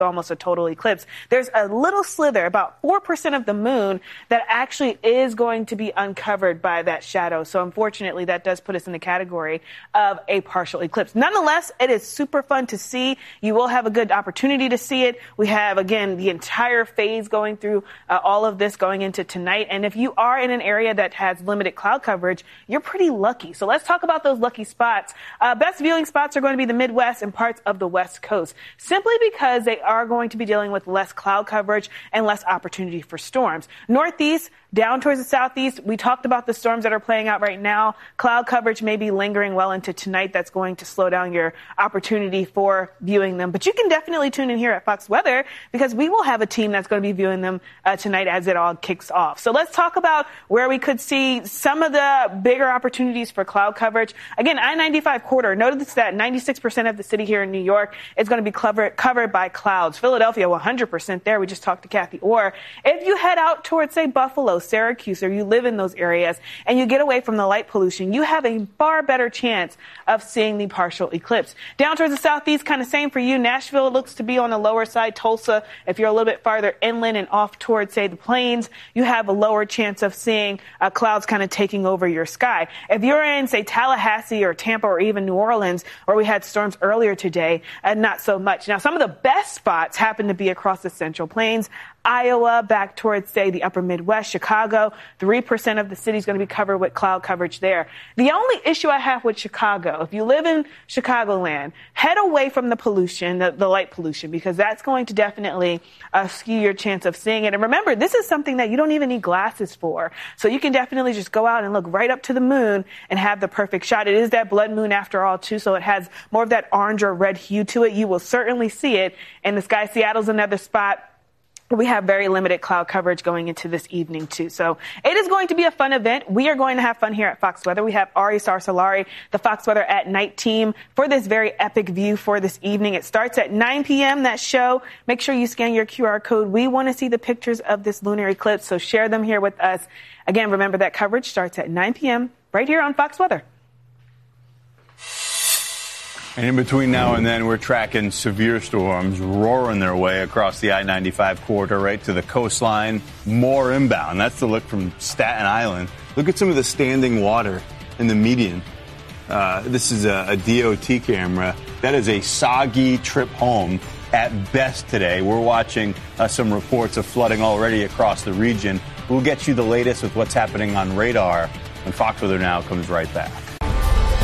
almost a total eclipse. There's a little slither, about 4% of the moon, that actually is going to be uncovered by that shadow. So unfortunately, that does put us in the category of a partial eclipse. Nonetheless, it is super fun to see. You will have a good opportunity to see it. We have, again, the entire phase going through all of this going into tonight. And if you are in an area that has limited cloud coverage, you're pretty lucky. So let's talk about those lucky spots. Best viewing spots are going to be the Midwest and parts of the West Coast, simply because they are going to be dealing with less cloud coverage and less opportunity for storms. Northeast, down towards the southeast, we talked about the storms that are playing out right now. Cloud coverage may be lingering well into tonight. That's going to slow down your opportunity for viewing them. But you can definitely tune in here at Fox Weather, because we will have a team that's going to be viewing them tonight as it all kicks off. So let's talk about where we could see some of the bigger opportunities for cloud coverage. Again, I-95 corridor. Notice that 96% of the city here in New York is going to be covered by clouds. Philadelphia, 100% there. We just talked to Kathy Orr. If you head out towards, say, Buffalo, Syracuse, or you live in those areas and you get away from the light pollution, you have a far better chance of seeing the partial eclipse. Down towards the southeast, kind of same for you. Nashville looks to be on the lower side. Tulsa, if you're a little bit farther inland and off towards, say, the plains, you have a lower chance of seeing clouds kind of taking over your sky. If you're in, say, Tallahassee or Tampa or even New Orleans, where we had storms earlier today, not so much. Now, some of the best spots happen to be across the Central Plains, Iowa, back towards, say, the upper Midwest, Chicago. 3% of the city is going to be covered with cloud coverage there. The only issue I have with Chicago, if you live in Chicagoland, head away from the pollution, the light pollution, because that's going to definitely skew your chance of seeing it. And remember, this is something that you don't even need glasses for. So you can definitely just go out and look right up to the moon and have the perfect shot. It is that blood moon after all, too, so it has more of that orange or red hue to it. You will certainly see it in the sky. Seattle's another spot. We have very limited cloud coverage going into this evening, too. So it is going to be a fun event. We are going to have fun here at Fox Weather. We have Ari Sarsalari, the Fox Weather at Night team, for this very epic view for this evening. It starts at 9 p.m., that show. Make sure you scan your QR code. We want to see the pictures of this lunar eclipse, so share them here with us. Again, remember that coverage starts at 9 p.m. right here on Fox Weather. And in between now and then, we're tracking severe storms roaring their way across the I-95 corridor right to the coastline. More inbound. That's the look from Staten Island. Look at some of the standing water in the median. This is a DOT camera. That is a soggy trip home at best today. We're watching some reports of flooding already across the region. We'll get you the latest with what's happening on radar when Fox Weather Now comes right back.